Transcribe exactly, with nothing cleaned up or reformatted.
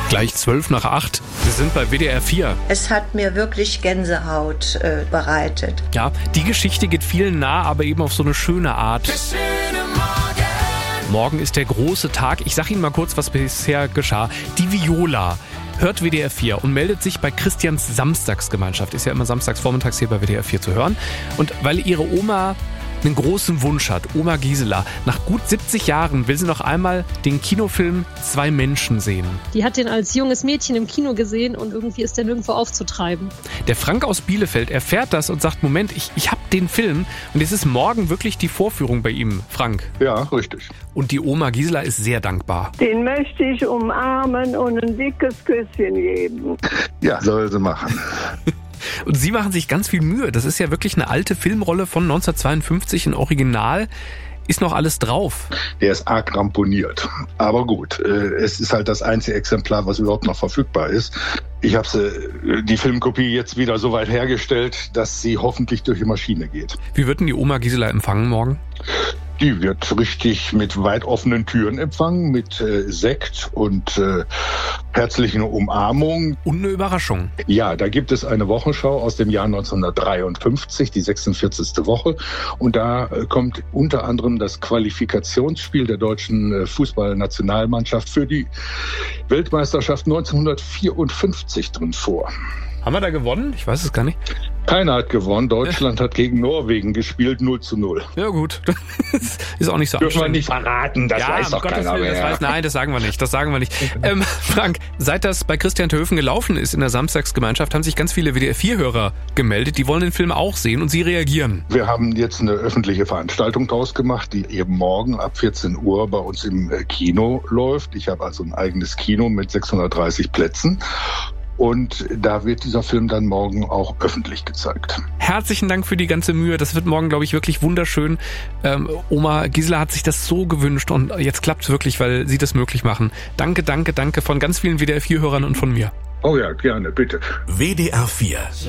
Gleich zwölf nach acht. Wir sind bei W D R vier. Es hat mir wirklich Gänsehaut äh, bereitet. Ja, die Geschichte geht vielen nah, aber eben auf so eine schöne Art. Morgen ist der große Tag. Ich sag Ihnen mal kurz, was bisher geschah. Die Viola hört W D R vier und meldet sich bei Christians Samstagsgemeinschaft. Ist ja immer samstags vormittags hier bei W D R vier zu hören. Und weil ihre Oma einen großen Wunsch hat, Oma Gisela. Nach gut siebzig Jahren will sie noch einmal den Kinofilm Zwei Menschen sehen. Die hat den als junges Mädchen im Kino gesehen und irgendwie ist der nirgendwo aufzutreiben. Der Frank aus Bielefeld erfährt das und sagt, Moment, ich, ich habe den Film und es ist morgen wirklich die Vorführung bei ihm, Frank. Ja, richtig. Und die Oma Gisela ist sehr dankbar. Den möchte ich umarmen und ein dickes Küsschen geben. Ja, soll sie machen. Und Sie machen sich ganz viel Mühe. Das ist ja wirklich eine alte Filmrolle von neunzehnhundertzweiundfünfzig, ein Original. Ist noch alles drauf. Der ist arg ramponiert. Aber gut, es ist halt das einzige Exemplar, was überhaupt noch verfügbar ist. Ich habe die Filmkopie jetzt wieder so weit hergestellt, dass sie hoffentlich durch die Maschine geht. Wie wird denn die Oma Gisela empfangen morgen? Die wird richtig mit weit offenen Türen empfangen, mit äh, Sekt und äh, herzlichen Umarmungen. Und eine Überraschung. Ja, da gibt es eine Wochenschau aus dem Jahr neunzehnhundertdreiundfünfzig, die sechsundvierzigste Woche. Und da äh, kommt unter anderem das Qualifikationsspiel der deutschen äh, Fußballnationalmannschaft für die Weltmeisterschaft neunzehnhundertvierundfünfzig drin vor. Haben wir da gewonnen? Ich weiß es gar nicht. Keiner hat gewonnen. Deutschland hat gegen Norwegen gespielt, null zu null. Ja gut, ist auch nicht so Dürfen wir anstrengend. nicht verraten, das ja, weiß doch keiner Willen, mehr. Das weiß, nein, das sagen wir nicht, das sagen wir nicht. ähm, Frank, seit das bei Christian Töfen gelaufen ist in der Samstagsgemeinschaft, haben sich ganz viele W D R vier Hörer gemeldet, die wollen den Film auch sehen und Sie reagieren. Wir haben jetzt eine öffentliche Veranstaltung draus gemacht, die eben morgen ab vierzehn Uhr bei uns im Kino läuft. Ich habe also ein eigenes Kino mit sechshundertdreißig Plätzen. Und da wird dieser Film dann morgen auch öffentlich gezeigt. Herzlichen Dank für die ganze Mühe. Das wird morgen, glaube ich, wirklich wunderschön. Ähm, Oma Gisela hat sich das so gewünscht und jetzt klappt es wirklich, weil Sie das möglich machen. Danke, danke, danke von ganz vielen W D R vier Hörern und von mir. Oh ja, gerne, bitte. W D R vier.